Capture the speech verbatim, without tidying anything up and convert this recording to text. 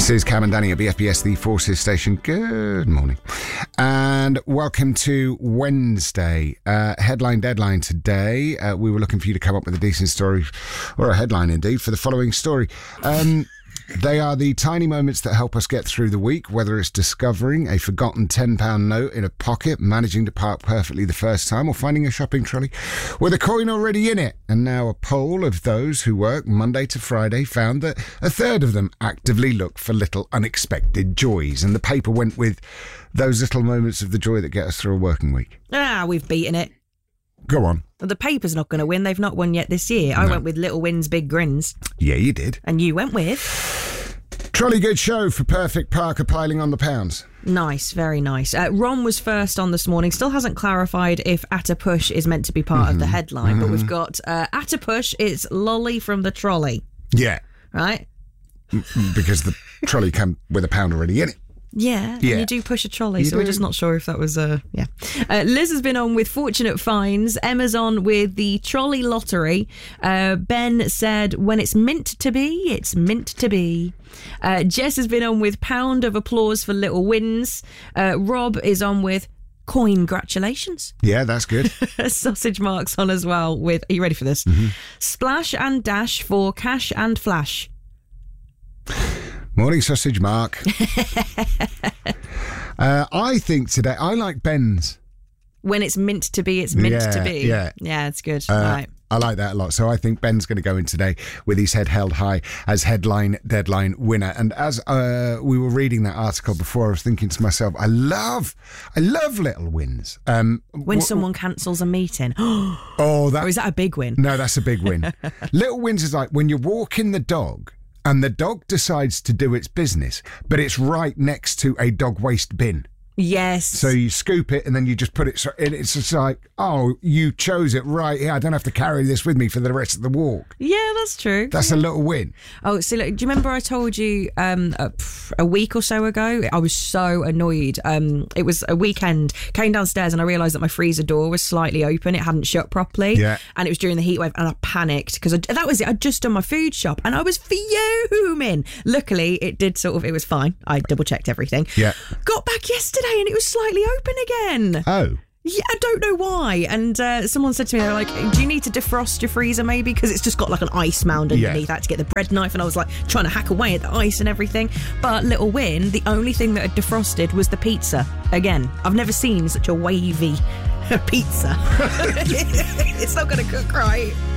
This is Cam and Danny at B F B S, the Forces Station. Good morning. And welcome to Wednesday. Uh, headline deadline today. Uh, we were looking for you to come up with a decent story, or a headline indeed, for the following story. Um... They are the tiny moments that help us get through the week, whether it's discovering a forgotten ten pound note in a pocket, managing to park perfectly the first time, or finding a shopping trolley with a coin already in it. And now a poll of those who work Monday to Friday found that a third of them actively look for little unexpected joys. And the paper went with those little moments of the joy that get us through a working week. Ah, we've beaten it. Go on. Well, the paper's not going to win. They've not won yet this year. I no. went with Little Wins, Big Grins. Yeah, you did. And you went with? Trolley good show for perfect Parker piling on the pounds. Nice, very nice. Uh, Ron was first on this morning. Still hasn't clarified if At a Push is meant to be part mm-hmm. of the headline, mm-hmm. but we've got uh, At a Push, it's Lolly from the trolley. Yeah. Right? Because the trolley came with a pound already in it. Yeah, yeah. And you do push a trolley, you so do. We're just not sure if that was, uh, yeah. Uh, Liz has been on with Fortunate Finds. Emma's on with the trolley lottery. Uh, Ben said, when it's meant to be, it's meant to be. Uh, Jess has been on with Pound of Applause for Little Wins. Uh, Rob is on with Coin Gratulations. Yeah, that's good. Sausage Mark's on as well with, are you ready for this? Mm-hmm. Splash and Dash for Cash and Flash. Morning, Sausage Mark. uh, I think today, I like Ben's. When it's meant to be, it's meant yeah, to be. Yeah, yeah, it's good. Uh, right. I like that a lot. So I think Ben's going to go in today with his head held high as headline deadline winner. And as uh, we were reading that article before, I was thinking to myself, I love, I love little wins. Um, when wh- someone cancels a meeting. oh, that, or is that a big win? No, that's a big win. Little wins is like when you're walking the dog and the dog decides to do its business, but it's right next to a dog waste bin. Yes. So you scoop it and then you just put it in. It's just like, oh, you chose it right here. I don't have to carry this with me for the rest of the walk. Yeah, that's true. That's yeah. a little win. Oh, so look, do you remember I told you um, a, a week or so ago? I was so annoyed. Um, it was a weekend. Came downstairs and I realised that my freezer door was slightly open. It hadn't shut properly. Yeah. And it was during the heat wave and I panicked because that was it. I'd just done my food shop and I was fuming. Luckily, it did sort of, it was fine. I double checked everything. Yeah. Got back yesterday and it was slightly open again. Oh. Yeah, I don't know why. And uh, someone said to me, they're like, do you need to defrost your freezer maybe? Because it's just got like an ice mound underneath. Yeah. I had to get the bread knife and I was like trying to hack away at the ice and everything. But little win, the only thing that had defrosted was the pizza. Again, I've never seen such a wavy pizza. It's not going to cook right.